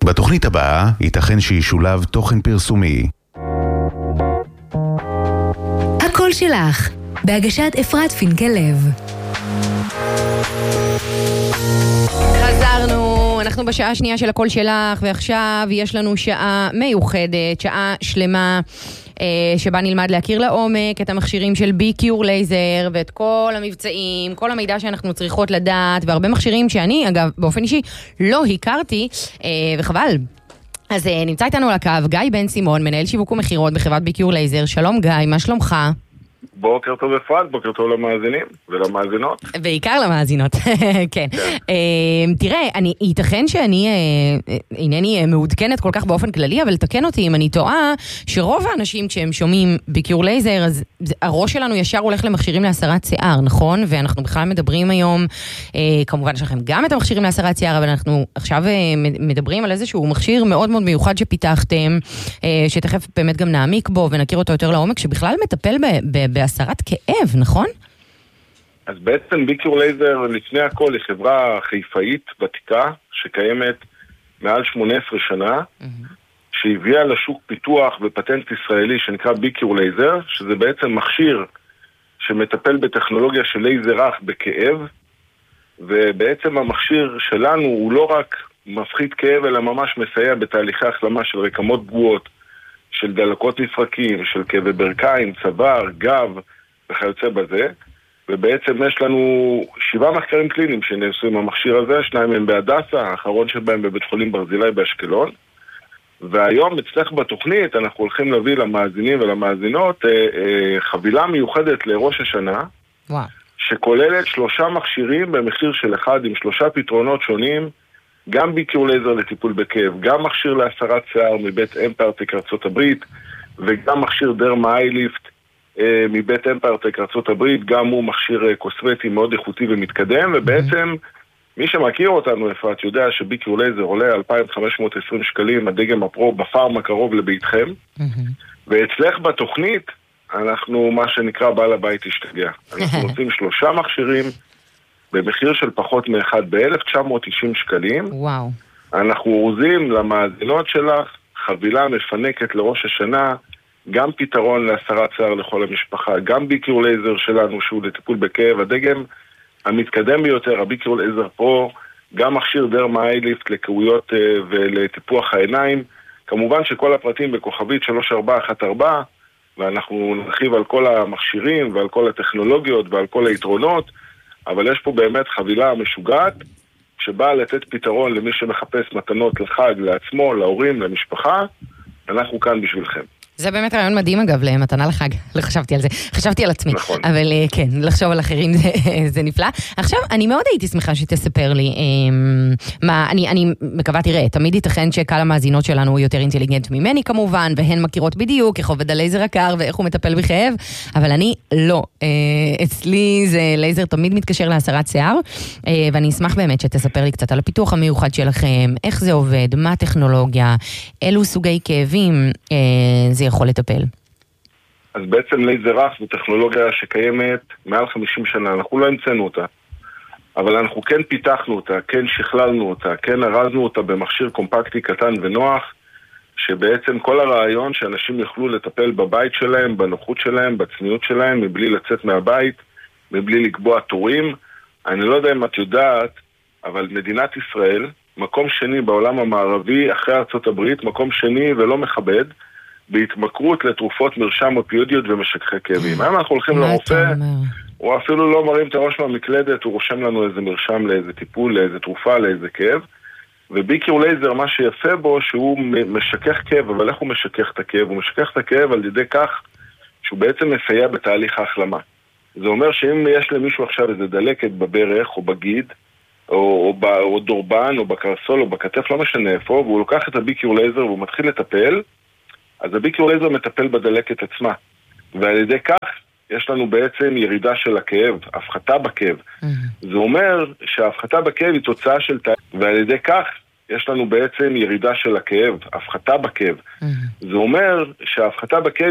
בתוכנית הבאה ייתכן שישולב תוכן פרסומי. הקול שלך, בהגשת אפרת פינקלב. חזרנו, אנחנו בשעה השנייה של הקול שלך, ועכשיו יש לנו שעה מיוחדת, שעה שלמה, שבה נלמד להכיר לעומק את המכשירים של BQ לייזר ואת כל המבצעים, כל המידע שאנחנו צריכות לדעת, והרבה מכשירים שאני, אגב, באופן אישי, לא הכרתי, וחבל. אז נמצא איתנו על הקו גיא בן סימון, מנהל שיווק ומחירות בחברת BQ לייזר. שלום גיא, מה שלומך? בוקר טוב אפרת, בוקר טוב למאזינים ולמאזינות. בעיקר למאזינות, כן. תראה, ייתכן שאני אינני מעודכנת כל כך באופן כללי, אבל תקן אותי אם אני טועה, שרוב האנשים כשהם שומעים BQ לייזר, אז הראש שלנו ישר הולך למכשירים להסרת שיער, נכון? ואנחנו בכלל מדברים היום, כמובן יש לכם גם את המכשירים להסרת שיער, אבל אנחנו עכשיו מדברים על איזשהו מכשיר מאוד מאוד מיוחד שפיתחתם, שתכף באמת גם נעמיק בו ונכיר אותו יותר לעומק, שבכלל מטפל בהסרת כאב, נכון? אז בעצם BQ לייזר לפני הכל היא חברה חיפאית ותיקה שקיימת מעל 18 שנה, שהביאה לשוק פיתוח ופטנט ישראלי שנקרא BQ לייזר, שזה בעצם מכשיר שמטפל בטכנולוגיה של לייזר רך בכאב, ובעצם המכשיר שלנו הוא לא רק מפחית כאב, אלא ממש מסייע בתהליכי החלמה של רקמות פגועות, של דלקות מפרקים, של כאבי ברכיים, צוואר, גב וכיוצא בזה. ובעצם יש לנו 7 מחקרים קליניים שנעשו עם המכשיר הזה, 2 הם בהדסה, האחרון שבהם בבית חולים ברזילי באשקלון. והיום אצלך בתוכנית אנחנו הולכים להביא למאזינים ולמאזינות חבילה מיוחדת לראש השנה, שכוללת 3 מכשירים במחיר של אחד עם 3 פתרונות שונים, גם BQ לייזר לטיפול בכאב, גם מכשיר להסרת שיער מבית אמפרטק ארצות הברית, וגם מכשיר דרמה אייליפט מבית אמפרטק ארצות הברית, גם הוא מכשיר קוסמטי מאוד איכותי ומתקדם, ובעצם מי שמכיר אותנו אפרת יודע ש-BQ לייזר עולה 2,520 שקלים, הדגם הפרו בפארמה קרוב לביתכם, ואצלך בתוכנית אנחנו מה שנקרא בעל הבית השתגע. אנחנו נותנים 3 מכשירים, במחיר של פחות מאחד ב-1,990 שקלים. וואו. אנחנו אורזים למאזינות שלך חבילה מפנקת לראש השנה, גם פתרון להסרת שיער לכל המשפחה, גם BQ לייזר שלנו שהוא לטיפול בכאב, הדגם המתקדם ביותר, ה-BQ לייזר פרו, גם מכשיר דרמה אייליפט לקרויות ולטיפוח העיניים. כמובן שכל הפרטים בכוכבית 3414, ואנחנו נרחיב על כל המכשירים ועל כל הטכנולוגיות ועל כל היתרונות, אבל יש פה באמת חבילה משוגעת שבאה לתת פתרון למי שמחפש מתנות לחג, לעצמו, להורים, למשפחה. אנחנו כאן בשבילכם. זה באמת רעיון מדהים אגב, למתנה לחג. לא חשבתי על זה. חשבתי על עצמי. נכון. אבל כן, לחשוב על אחרים זה נפלא. עכשיו, אני מאוד הייתי שמחה שתספר לי אני מקווה, תראה, תמיד ייתכן שקהל המאזינות שלנו הוא יותר אינטליגנט ממני כמובן, והן מכירות בדיוק איך עובד הלייזר הקר ואיך הוא מטפל בכאב, אבל אני לא. אצלי זה לייזר תמיד מתקשר להסרת שיער, ואני אשמח באמת שתספר לי קצת על הפיתוח המיוחד שלכם, איך זה עובד, מה הטכנולוגיה, אילו סוגי כאבים זה יכול לטפל. אז בעצם לייזר רך זו טכנולוגיה שקיימת מעל 50 שנה, אנחנו לא המצאנו אותה, אבל אנחנו כן פיתחנו אותה, כן שכללנו אותה, כן ארזנו אותה במכשיר קומפקטי קטן ונוח, שבעצם כל הרעיון שאנשים יוכלו לטפל בבית שלהם, בנוחות שלהם, בצניעות שלהם, מבלי לצאת מהבית, מבלי לקבוע תורים. אני לא יודע אם את יודעת, אבל מדינת ישראל, מקום שני בעולם המערבי, אחרי ארצות הברית, מקום שני ולא מכבד, בהתמכרות לתרופות מרשם אופיודיות ומשככי כאבים. היום אנחנו הולכים לרופא, הוא אפילו לא מרים את הראש מהמקלדת, הוא רושם לנו איזה מרשם לאיזה טיפול, לאיזה תרופה, לאיזה כאב. ו-BQ לייזר, מה שיפה בו, שהוא משכך כאב, אבל איך הוא משכך את הכאב? הוא משכך את הכאב על ידי כך שהוא בעצם מסייע בתהליך ההחלמה. זה אומר שאם יש למישהו עכשיו איזה דלקת בברך או בגיד, או דורבן, או בקרסול, או בכתף, לא משנה איפה, והוא לוקח את ה-BQ לייזר והוא מתחיל לטפל, אז ה-BQ לייזר מטפל בדלקת עצמה. ועל ידי כך יש לנו בעצם ירידה של הכאב, הפחתה בכאב. זה אומר שההפחתה בכאב היא תוצאה של ועל ידי כך יש לנו בעצם ירידה של הכאב, הפחתה בכאב. זה אומר שההפחתה בכאב